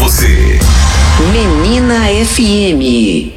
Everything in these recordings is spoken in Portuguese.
você. Menina FM.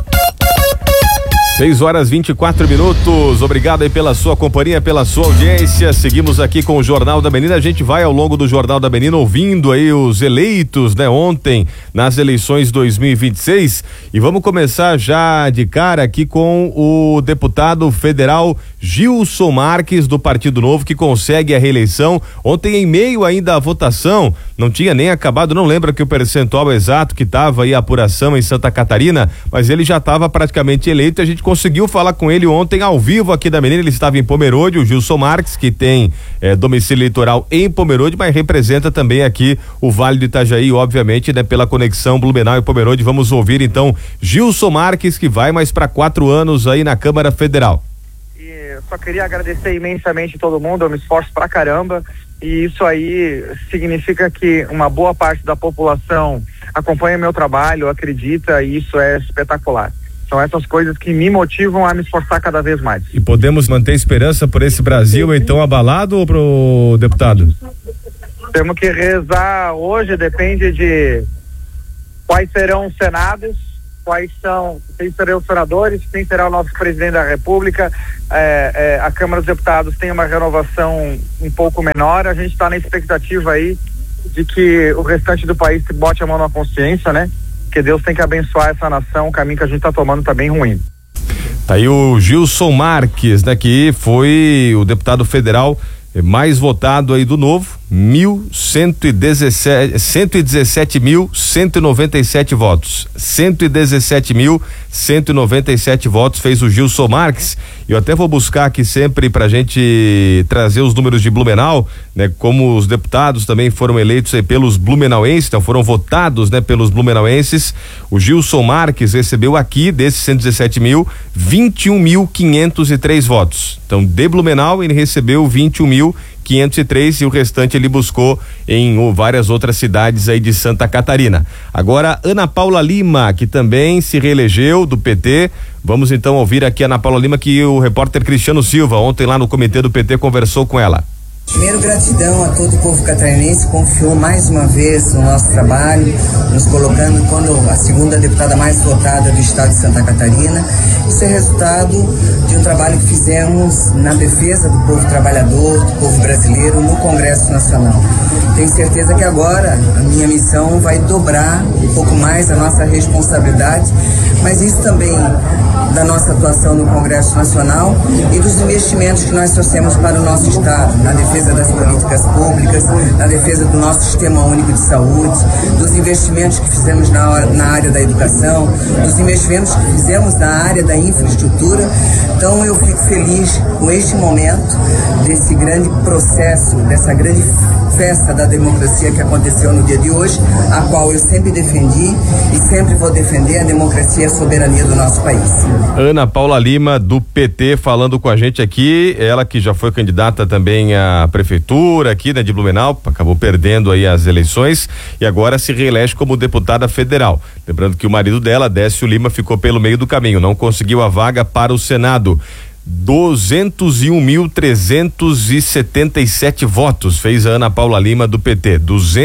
6h24. Obrigado aí pela sua companhia, pela sua audiência. Seguimos aqui com o Jornal da Menina. A gente vai ao longo do Jornal da Menina ouvindo aí os eleitos, né, ontem nas eleições 2026, e vamos começar já de cara aqui com o deputado federal Gilson Marques, do Partido Novo, que consegue a reeleição. Ontem, em meio ainda à votação, não tinha nem acabado, não lembro aqui o percentual exato que estava aí a apuração em Santa Catarina, mas ele já estava praticamente eleito. A gente conseguiu falar com ele ontem ao vivo aqui da Menina. Ele estava em Pomerode, o Gilson Marques, que tem domicílio eleitoral em Pomerode, mas representa também aqui o Vale do Itajaí, obviamente, né, pela conexão Blumenau e Pomerode. Vamos ouvir então Gilson Marques, que vai mais para 4 anos aí na Câmara Federal. Eu só queria agradecer imensamente todo mundo, eu me esforço pra caramba, e isso aí significa que uma boa parte da população acompanha meu trabalho, acredita, e isso é espetacular. São essas coisas que me motivam a me esforçar cada vez mais. E podemos manter esperança por esse Brasil então abalado, ou pro deputado? Temos que rezar hoje, depende de quais serão os senados, quem serão os senadores, quem será o nosso presidente da República. A Câmara dos Deputados tem uma renovação um pouco menor. A gente está na expectativa aí de que o restante do país se bote a mão na consciência, né? Porque Deus tem que abençoar essa nação. O caminho que a gente está tomando está bem ruim. Tá aí o Gilson Marques, né, que foi o deputado federal mais votado aí do Novo, 117.197 votos. 117.197 votos fez o Gilson Marques. Eu até vou buscar aqui sempre pra gente trazer os números de Blumenau, né? Como os deputados também foram eleitos aí pelos blumenauenses, então foram votados, né, pelos blumenauenses. O Gilson Marques recebeu aqui, desses 117 mil, 21.503 votos. Então, de Blumenau, ele recebeu 21.503 e o restante ele buscou em várias outras cidades aí de Santa Catarina. Agora, Ana Paula Lima, que também se reelegeu do PT. Vamos então ouvir aqui a Ana Paula Lima, que o repórter Cristiano Silva, ontem lá no comitê do PT, conversou com ela. Primeiro, gratidão a todo o povo catarinense, confiou mais uma vez no nosso trabalho, nos colocando como a segunda deputada mais votada do estado de Santa Catarina. Isso é resultado de um trabalho que fizemos na defesa do povo trabalhador, do povo brasileiro, no Congresso Nacional. Tenho certeza que agora a minha missão vai dobrar um pouco mais a nossa responsabilidade, mas isso também da nossa atuação no Congresso Nacional e dos investimentos que nós trouxemos para o nosso estado, na defesa das políticas públicas, na defesa do nosso Sistema Único de Saúde, dos investimentos que fizemos na área da educação, dos investimentos que fizemos na área da infraestrutura. Então eu fico feliz com este momento, desse grande processo, dessa grande festa da democracia que aconteceu no dia de hoje, a qual eu sempre defendi e sempre vou defender a democracia e a soberania do nosso país. Ana Paula Lima, do PT, falando com a gente aqui, ela que já foi candidata também à prefeitura aqui, né, de Blumenau, acabou perdendo aí as eleições e agora se reelege como deputada federal. Lembrando que o marido dela, Décio Lima, ficou pelo meio do caminho, não conseguiu a vaga para o Senado. 201.377 votos fez a Ana Paula Lima do PT.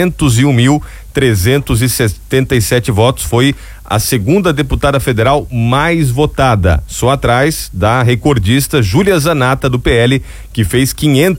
201.377 votos, foi a segunda deputada federal mais votada, só atrás da recordista Júlia Zanata do PL, que fez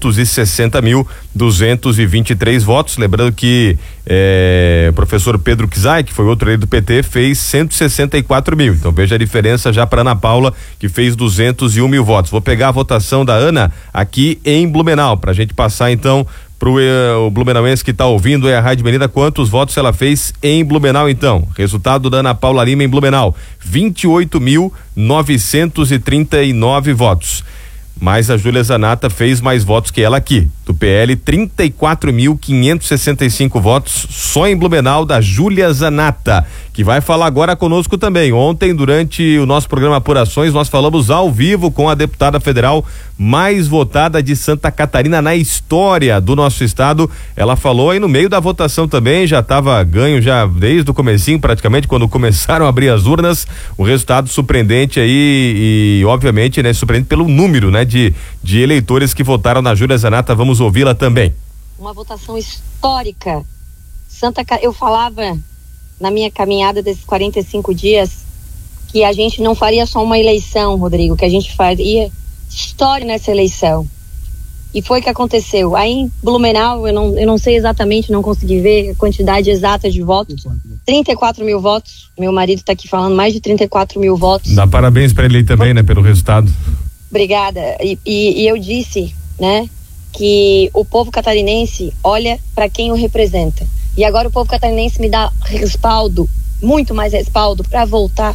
560.223 votos. Lembrando que o professor Pedro Kizai, que foi outro eleito do PT, fez 164 mil. Então veja a diferença já para Ana Paula, que fez 201 mil votos. Vou pegar a votação da Ana aqui em Blumenau, pra gente passar então pro o blumenauense que está ouvindo a Rádio Menina, quantos votos ela fez em Blumenau então. Resultado da Ana Paula Lima em Blumenau, 28.939 votos. Mas a Júlia Zanata fez mais votos que ela aqui, do PL, 34.565 votos só em Blumenau, da Júlia Zanata, que vai falar agora conosco também. Ontem, durante o nosso programa Apurações, nós falamos ao vivo com a deputada federal mais votada de Santa Catarina na história do nosso estado. Ela falou aí no meio da votação também, já estava ganho já desde o comecinho, praticamente, quando começaram a abrir as urnas. O resultado surpreendente aí e obviamente, né, surpreendente pelo número, né, de eleitores que votaram na Júlia Zanata. Vamos ouvi-la também. Uma votação histórica. Eu falava na minha caminhada desses 45 dias, que a gente não faria só uma eleição, Rodrigo, que a gente faria história nessa eleição. E foi o que aconteceu. Aí em Blumenau, eu não sei exatamente, não consegui ver a quantidade exata de votos. 34 mil votos. Meu marido está aqui falando mais de 34 mil votos. Dá parabéns para ele também, né, pelo resultado. Obrigada. E eu disse, né, que o povo catarinense olha para quem o representa. E agora o povo catarinense me dá respaldo, muito mais respaldo, para voltar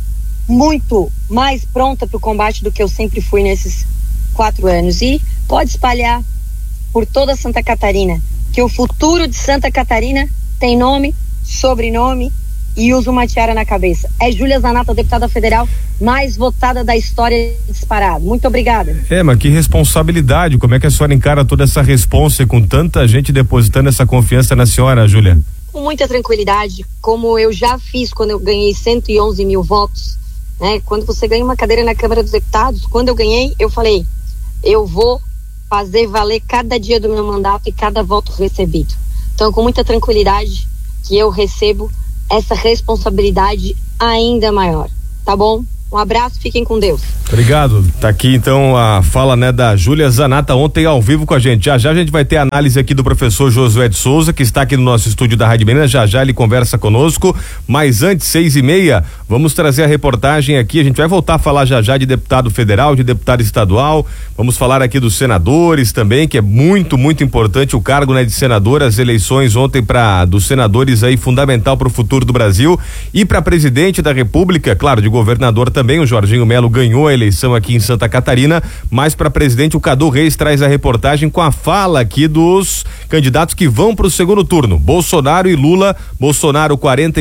muito mais pronta para o combate do que eu sempre fui nesses 4 anos. E pode espalhar por toda Santa Catarina que o futuro de Santa Catarina tem nome, sobrenome e usa uma tiara na cabeça. É Júlia Zanata, deputada federal mais votada da história, disparado. Muito obrigada. Mas que responsabilidade, como é que a senhora encara toda essa responsa com tanta gente depositando essa confiança na senhora, Júlia? Com muita tranquilidade, como eu já fiz quando eu ganhei 111 mil votos, né? Quando você ganha uma cadeira na Câmara dos Deputados, quando eu ganhei, eu falei, eu vou fazer valer cada dia do meu mandato e cada voto recebido. Então, com muita tranquilidade que eu recebo essa responsabilidade ainda maior, tá bom? Um abraço, fiquem com Deus. Obrigado. Tá aqui então a fala, né, da Júlia Zanata ontem ao vivo com a gente. Já a gente vai ter a análise aqui do professor Josué de Souza, que está aqui no nosso estúdio da Rádio Menina. Já ele conversa conosco, mas antes, 6:30, vamos trazer a reportagem aqui. A gente vai voltar a falar já de deputado federal, de deputado estadual. Vamos falar aqui dos senadores também, que é muito, muito importante o cargo, né, de senador. As eleições ontem dos senadores aí fundamental para o futuro do Brasil e para presidente da República, claro, de governador também. O Jorginho Melo ganhou a eleição aqui em Santa Catarina, mas para presidente o Cadu Reis traz a reportagem com a fala aqui dos candidatos que vão para o segundo turno. Bolsonaro e Lula. Bolsonaro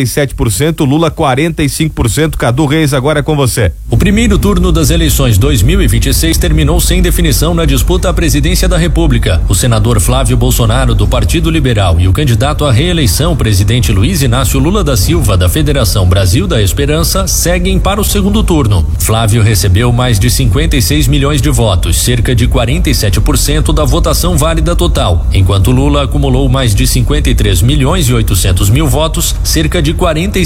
47%, Lula 45%. Cadu Reis, agora é com você. O primeiro turno das eleições 2026 terminou sem definição na disputa à presidência da República. O senador Flávio Bolsonaro, do Partido Liberal, e o candidato à reeleição, presidente Luiz Inácio Lula da Silva, da Federação Brasil da Esperança, seguem para o segundo turno. Flávio recebeu mais de 56 milhões de votos, cerca de 47% da votação válida total, enquanto Lula acumulou mais de 53 milhões e 800 mil votos, cerca de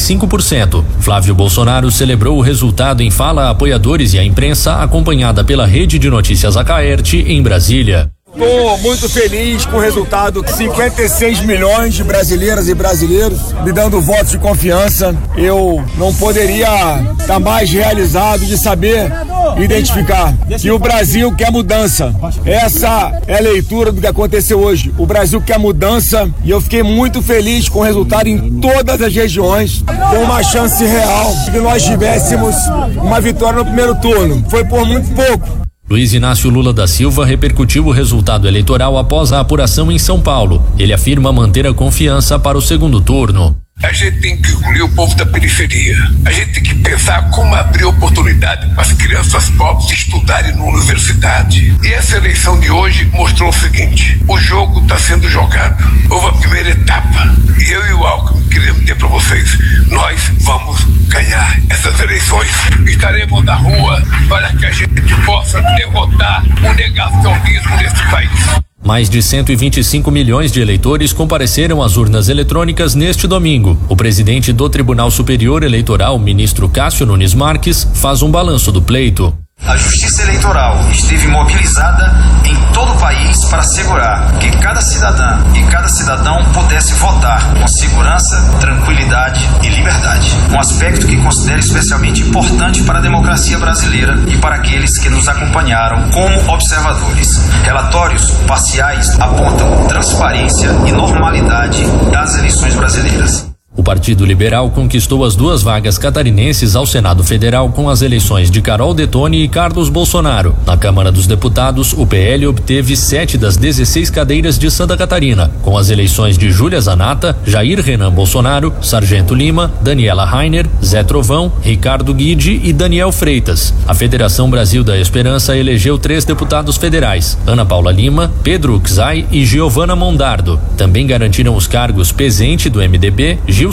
45%. Flávio Bolsonaro celebrou o resultado em fala a apoiadores e à imprensa, acompanhada pela Rede de Notícias Acaerte em Brasília. Estou muito feliz com o resultado. 56 milhões de brasileiras e brasileiros me dando votos de confiança. Eu não poderia estar mais realizado de saber identificar que o Brasil quer mudança. Essa é a leitura do que aconteceu hoje. O Brasil quer mudança e eu fiquei muito feliz com o resultado em todas as regiões, com uma chance real de que nós tivéssemos uma vitória no primeiro turno. Foi por muito pouco. Luiz Inácio Lula da Silva repercutiu o resultado eleitoral após a apuração em São Paulo. Ele afirma manter a confiança para o segundo turno. A gente tem que incluir o povo da periferia. A gente tem que pensar como abrir oportunidade para as crianças pobres estudarem na universidade. E essa eleição de hoje mostrou o seguinte: o jogo está sendo jogado. Houve a primeira etapa. E eu e o Alckmin queremos dizer para vocês: nós vamos ganhar essas eleições. Estaremos na rua para que a gente possa derrotar o negacionismo desse país. Mais de 125 milhões de eleitores compareceram às urnas eletrônicas neste domingo. O presidente do Tribunal Superior Eleitoral, ministro Cássio Nunes Marques, faz um balanço do pleito. A Justiça Eleitoral esteve mobilizada em todo o país para assegurar que cada cidadã e cada cidadão pudesse votar com segurança, tranquilidade e liberdade. Um aspecto que considero especialmente importante para a democracia brasileira e para aqueles que nos acompanharam como observadores. Relatórios parciais apontam transparência e normalidade das eleições brasileiras. O Partido Liberal conquistou as 2 vagas catarinenses ao Senado Federal com as eleições de Carol Detoni e Carlos Bolsonaro. Na Câmara dos Deputados, o PL obteve 7 das 16 cadeiras de Santa Catarina, com as eleições de Júlia Zanata, Jair Renan Bolsonaro, Sargento Lima, Daniela Rainer, Zé Trovão, Ricardo Guide e Daniel Freitas. A Federação Brasil da Esperança elegeu 3 deputados federais: Ana Paula Lima, Pedro Uxai e Giovana Mondardo. Também garantiram os cargos Pezente do MDB, Gilson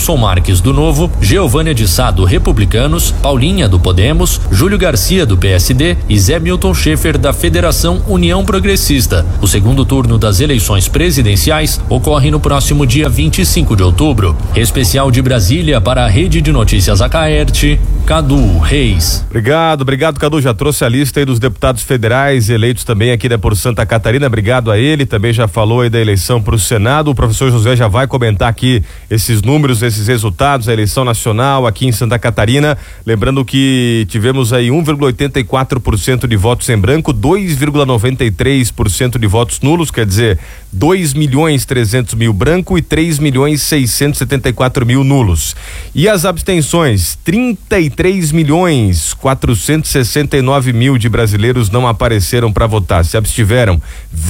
Edson Marques, do Novo, Geovânia de Sá, do Republicanos, Paulinha, do Podemos, Júlio Garcia, do PSD e Zé Milton Schaefer, da Federação União Progressista. O segundo turno das eleições presidenciais ocorre no próximo dia 25 de outubro. Especial de Brasília para a Rede de Notícias Acaerte, Cadu Reis. Obrigado, Cadu. Já trouxe a lista aí dos deputados federais eleitos também aqui por Santa Catarina. Obrigado a ele. Também já falou aí da eleição para o Senado. O professor José já vai comentar aqui esses números, esses resultados, a eleição nacional aqui em Santa Catarina. Lembrando que tivemos aí 1,84% de votos em branco, 2,93% de votos nulos, quer dizer, 2.300.000 branco e 3.674.000 nulos. E as abstenções, 33.469.000 de brasileiros não apareceram para votar, se abstiveram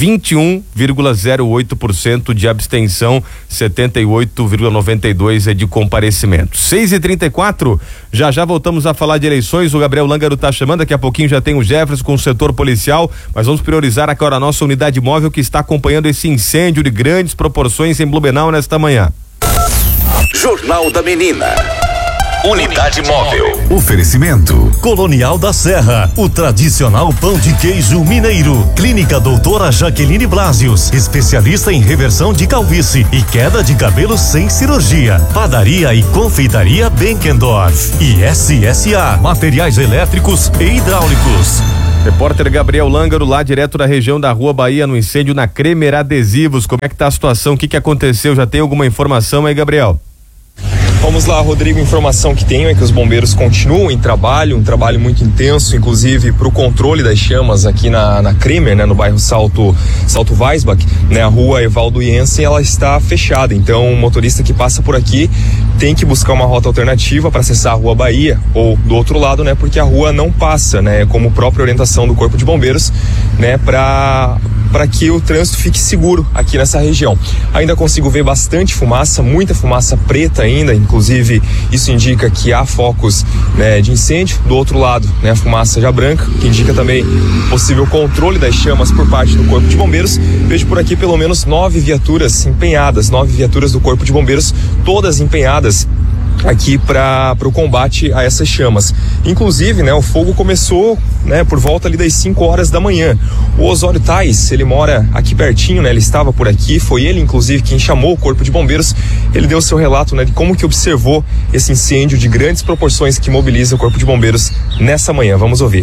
21,08% de abstenção, 78,92% é de comparecimento. 6h34, já voltamos a falar de eleições. O Gabriel Lângaro tá chamando, daqui a pouquinho já tem o Jefferson com o setor policial, mas vamos priorizar agora a nossa unidade móvel que está acompanhando esse incêndio de grandes proporções em Blumenau nesta manhã. Jornal da Menina. Unidade móvel. Oferecimento Colonial da Serra, o tradicional pão de queijo mineiro. Clínica Doutora Jaqueline Blasius, especialista em reversão de calvície e queda de cabelo sem cirurgia. Padaria e confeitaria Benkendorf e SSA, materiais elétricos e hidráulicos. Repórter Gabriel Lângaro, lá direto da região da Rua Bahia, no incêndio na Cremer Adesivos. Como é que tá a situação? O que aconteceu? Já tem alguma informação aí, Gabriel? Vamos lá, Rodrigo, informação que tenho é que os bombeiros continuam em trabalho, um trabalho muito intenso, inclusive para o controle das chamas aqui na Cremer, né, no bairro Salto Weisbach, né, a rua Evaldo Jensen, ela está fechada, então o motorista que passa por aqui tem que buscar uma rota alternativa para acessar a Rua Bahia ou do outro lado, né, porque a rua não passa, né, como própria orientação do Corpo de Bombeiros, né, para que o trânsito fique seguro aqui nessa região. Ainda consigo ver bastante fumaça, muita fumaça preta ainda, inclusive isso indica que há focos, né, de incêndio. Do outro lado, né, a fumaça já branca, que indica também possível controle das chamas por parte do Corpo de Bombeiros. Vejo por aqui pelo menos 9 viaturas empenhadas, 9 viaturas do Corpo de Bombeiros, todas empenhadas aqui para o combate a essas chamas. Inclusive, né, o fogo começou, né, por volta ali das 5 horas da manhã. O Osório Tais, ele mora aqui pertinho, né, ele estava por aqui, foi ele inclusive quem chamou o Corpo de Bombeiros. Ele deu seu relato, né, de como que observou esse incêndio de grandes proporções que mobiliza o Corpo de Bombeiros nessa manhã. Vamos ouvir.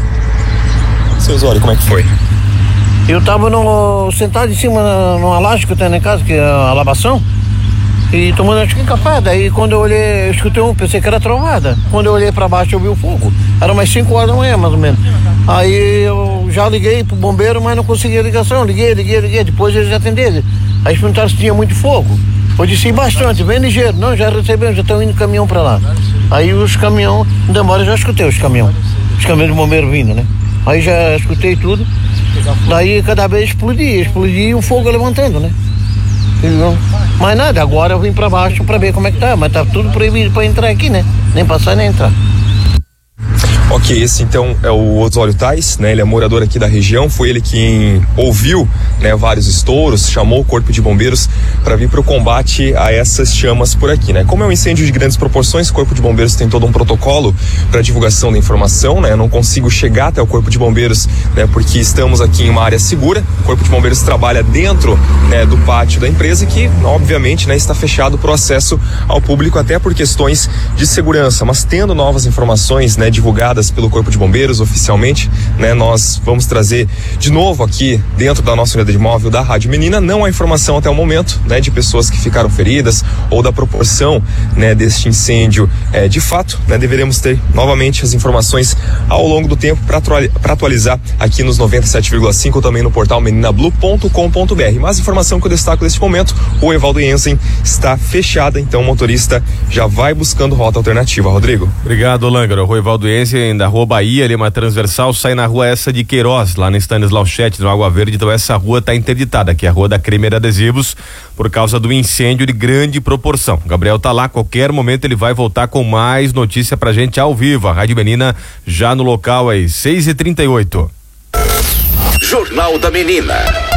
Seu Osório, como é que foi? Eu estava sentado em cima numa laje que eu tenho na casa, que é a lavação, e tomando acho que café. Daí quando eu olhei, eu escutei pensei que era trovada. Quando eu olhei para baixo eu vi o fogo. Era umas 5 horas da manhã, mais ou menos. Aí eu já liguei pro bombeiro, mas não consegui a ligação. Liguei. Depois eles atenderam. Aí perguntaram se tinha muito fogo. Eu disse bastante, bem ligeiro. Não, já recebemos, já estão indo caminhão para lá. Aí os caminhões, ainda embora eu já escutei os caminhões do bombeiro vindo, né? Aí já escutei tudo. Daí cada vez explodia e o fogo levantando, né? Mas nada, agora eu vim pra baixo pra ver como é que tá, mas tá tudo proibido pra entrar aqui, né? Nem passar nem entrar. Ok, esse então é o Osório Tais, né? Ele é morador aqui da região, foi ele quem ouviu, né, vários estouros, chamou o Corpo de Bombeiros para vir para o combate a essas chamas por aqui, né? Como é um incêndio de grandes proporções, o Corpo de Bombeiros tem todo um protocolo para divulgação da informação, né? Eu não consigo chegar até o Corpo de Bombeiros, né, porque estamos aqui em uma área segura. O Corpo de Bombeiros trabalha dentro, né, do pátio da empresa, que obviamente, né, está fechado para o acesso ao público, até por questões de segurança, mas tendo novas informações, né, divulgadas pelo Corpo de Bombeiros oficialmente, né, nós vamos trazer de novo aqui dentro da nossa unidade móvel da Rádio Menina. Não há informação até o momento, né, de pessoas que ficaram feridas ou da proporção, né, deste incêndio. De fato, né, deveremos ter novamente as informações ao longo do tempo para atualizar aqui nos 97,5 ou também no portal meninablu.com.br. Mas a informação que eu destaco neste momento, o Evaldo Jensen está fechada, então o motorista já vai buscando rota alternativa. Rodrigo. Obrigado, Lângaro. O Evaldo Jensen da Rua Bahia, ali uma transversal, sai na rua essa de Queiroz, lá no Stanislau Chet, no Água Verde. Então essa rua está interditada, que é a Rua da Cremer Adesivos, por causa do incêndio de grande proporção. O Gabriel tá lá, a qualquer momento ele vai voltar com mais notícia pra gente ao vivo. A Rádio Menina já no local aí, 6h38. Jornal da Menina.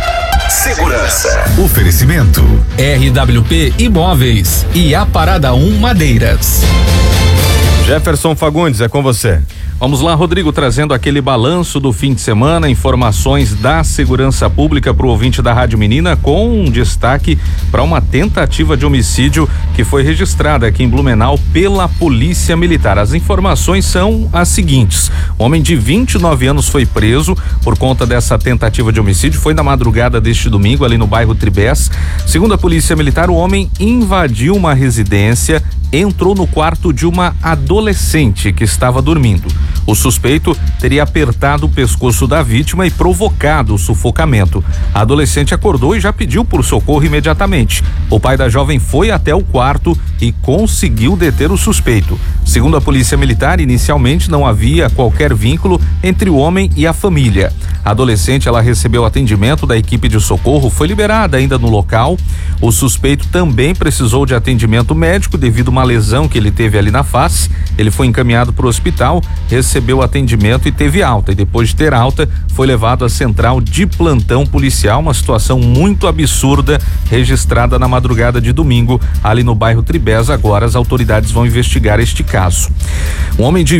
Segurança. Oferecimento RWP Imóveis e a Parada 1 Madeiras. Jefferson Fagundes, é com você. Vamos lá, Rodrigo, trazendo aquele balanço do fim de semana, informações da segurança pública para o ouvinte da Rádio Menina, com um destaque para uma tentativa de homicídio que foi registrada aqui em Blumenau pela Polícia Militar. As informações são as seguintes: um homem de 29 anos foi preso por conta dessa tentativa de homicídio. Foi na madrugada deste domingo, ali no bairro Tribés. Segundo a Polícia Militar, o homem invadiu uma residência, entrou no quarto de uma adolescente que estava dormindo. O suspeito teria apertado o pescoço da vítima e provocado o sufocamento. A adolescente acordou e já pediu por socorro imediatamente. O pai da jovem foi até o quarto e conseguiu deter o suspeito. Segundo a Polícia Militar, inicialmente não havia qualquer vínculo entre o homem e a família. A adolescente, ela recebeu atendimento da equipe de socorro, foi liberada ainda no local. O suspeito também precisou de atendimento médico devido a uma lesão que ele teve ali na face. Ele foi encaminhado para o hospital, recebeu atendimento e teve alta. E depois de ter alta, foi levado à central de plantão policial. Uma situação muito absurda registrada na madrugada de domingo ali no bairro Tribés. Agora as autoridades vão investigar este caso. Um homem de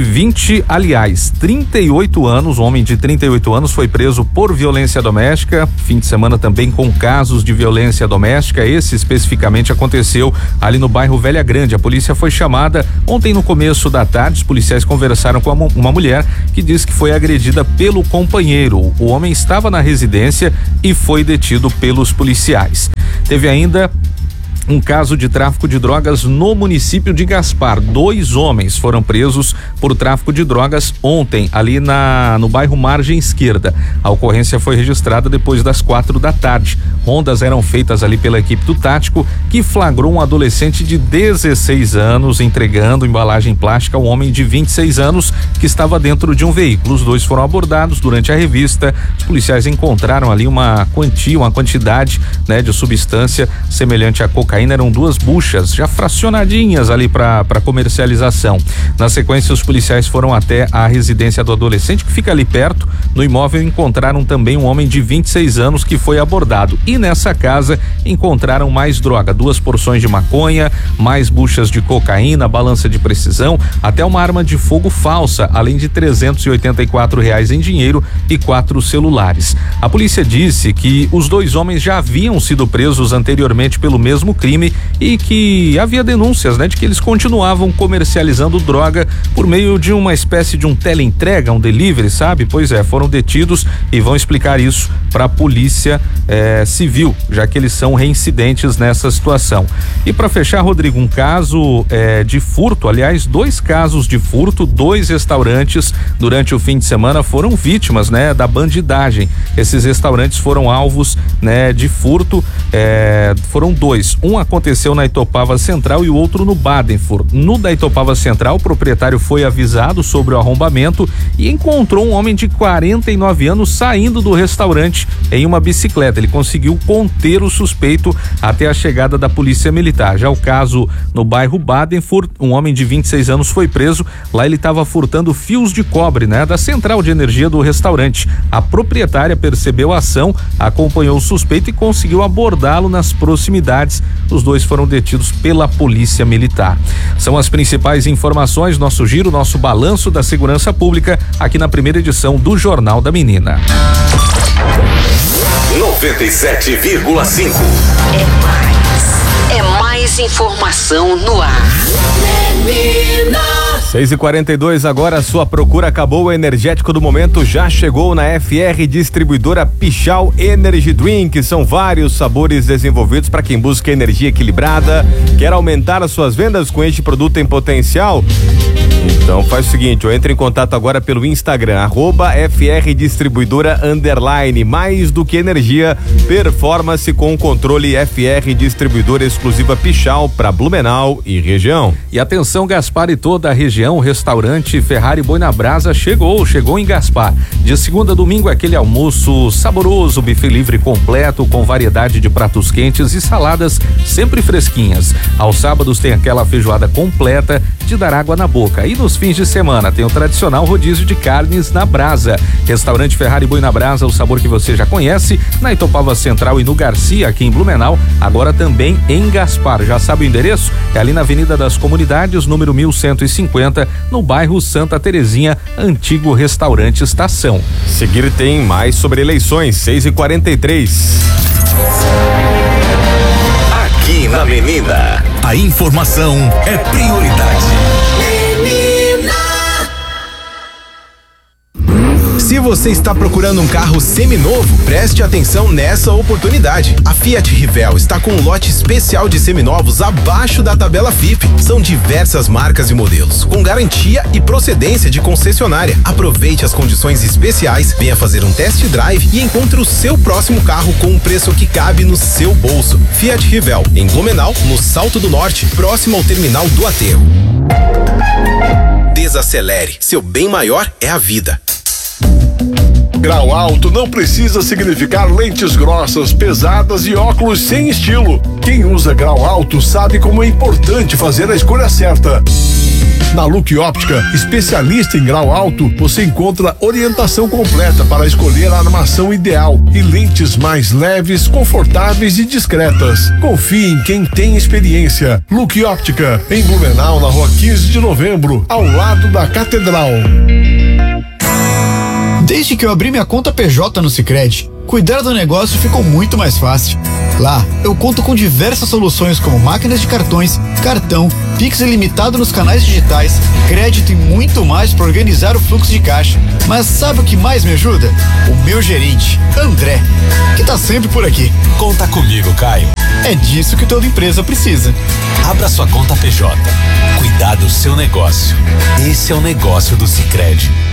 38 anos, um homem de 38 anos foi preso por violência doméstica. Fim de semana também com casos de violência doméstica. Esse especificamente aconteceu ali no bairro Velha Grande. A polícia foi chamada ontem no começo da tarde. Os policiais conversaram com uma mulher que disse que foi agredida pelo companheiro. O homem estava na residência e foi detido pelos policiais. Teve ainda um caso de tráfico de drogas no município de Gaspar. 2 homens foram presos por tráfico de drogas ontem, ali no bairro Margem Esquerda. A ocorrência foi registrada depois das 4 da tarde. Rondas eram feitas ali pela equipe do tático, que flagrou um adolescente de 16 anos entregando embalagem plástica a um homem de 26 anos que estava dentro de um veículo. Os dois foram abordados durante a revista. Os policiais encontraram ali uma quantidade, né, de substância semelhante a cocaína. Eram 2 buchas já fracionadinhas ali para comercialização. Na sequência, os policiais foram até a residência do adolescente, que fica ali perto. No imóvel encontraram também um homem de 26 anos que foi abordado. E nessa casa encontraram mais droga, 2 porções de maconha, mais buchas de cocaína, balança de precisão, até uma arma de fogo falsa, além de R$384 em dinheiro e 4 celulares. A polícia disse que os 2 homens já haviam sido presos anteriormente pelo mesmo crime e que havia denúncias, né, de que eles continuavam comercializando droga por meio de uma espécie de um teleentrega, um delivery, sabe? Pois é, foram detidos e vão explicar isso para a polícia civil, já que eles são reincidentes nessa situação. E para fechar, Rodrigo, um caso de furto, aliás, 2 casos de furto, 2 restaurantes durante o fim de semana foram vítimas, né, da bandidagem. Esses restaurantes foram alvos, né, de furto, foram 2. Um aconteceu na Itopava Central e o outro no Badenford. No da Itopava Central, o proprietário foi avisado sobre o arrombamento e encontrou um homem de 49 anos saindo do restaurante em uma bicicleta. Ele conseguiu conter o suspeito até a chegada da Polícia Militar. Já o caso no bairro Badenford, um homem de 26 anos foi preso. Lá ele estava furtando fios de cobre, né, da central de energia do restaurante. A proprietária percebeu a ação, acompanhou o suspeito e conseguiu abordá-lo nas proximidades. Os 2 foram detidos pela Polícia Militar. São as principais informações, nosso giro, nosso balanço da segurança pública aqui na primeira edição do Jornal da Menina. 97,5. É mais informação no ar. 6h42 agora, sua procura acabou, o energético do momento já chegou na FR Distribuidora Pichau Energy Drink. São vários sabores desenvolvidos para quem busca energia equilibrada, quer aumentar as suas vendas com este produto em potencial. Então faz o seguinte, entre em contato agora pelo Instagram, @FR Distribuidora _ mais do que energia, performance com controle. FR Distribuidora exclusiva Pichau para Blumenau e região. E atenção, Gaspar e toda a região. região, o restaurante Ferrari Boi na Brasa chegou em Gaspar. De segunda a domingo, aquele almoço saboroso, buffet livre completo, com variedade de pratos quentes e saladas sempre fresquinhas. Aos sábados tem aquela feijoada completa de dar água na boca. E nos fins de semana tem o tradicional rodízio de carnes na brasa. Restaurante Ferrari Boi na Brasa, o sabor que você já conhece, na Itopava Central e no Garcia, aqui em Blumenau, agora também em Gaspar. Já sabe o endereço? É ali na Avenida das Comunidades, número 1150, no bairro Santa Terezinha, antigo restaurante Estação. Seguir tem mais sobre eleições, 6h43. Aqui na Menina, a informação é prioridade. Se você está procurando um carro seminovo, preste atenção nessa oportunidade. A Fiat Rivel está com um lote especial de seminovos abaixo da tabela FIP. São diversas marcas e modelos, com garantia e procedência de concessionária. Aproveite as condições especiais, venha fazer um test drive e encontre o seu próximo carro com um preço que cabe no seu bolso. Fiat Rivel, em Blumenau, no Salto do Norte, próximo ao terminal do Aterro. Desacelere, seu bem maior é a vida. Grau alto não precisa significar lentes grossas, pesadas e óculos sem estilo. Quem usa grau alto sabe como é importante fazer a escolha certa. Na Look Óptica, especialista em grau alto, você encontra orientação completa para escolher a armação ideal e lentes mais leves, confortáveis e discretas. Confie em quem tem experiência. Look Óptica, em Blumenau, na rua 15 de novembro, ao lado da Catedral. Desde que eu abri minha conta PJ no Sicredi, cuidar do negócio ficou muito mais fácil. Lá, eu conto com diversas soluções como máquinas de cartões, cartão, Pix ilimitado nos canais digitais, crédito e muito mais para organizar o fluxo de caixa. Mas sabe o que mais me ajuda? O meu gerente, André, que tá sempre por aqui. Conta comigo, Caio. É disso que toda empresa precisa. Abra sua conta PJ. Cuidar do seu negócio. Esse é o negócio do Sicredi.